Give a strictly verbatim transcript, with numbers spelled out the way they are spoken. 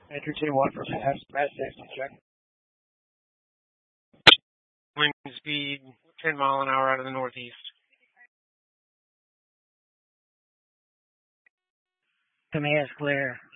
Entry team one for mass, mass safety check. Wind speed ten mile an hour out of the northeast. To me, it's clear.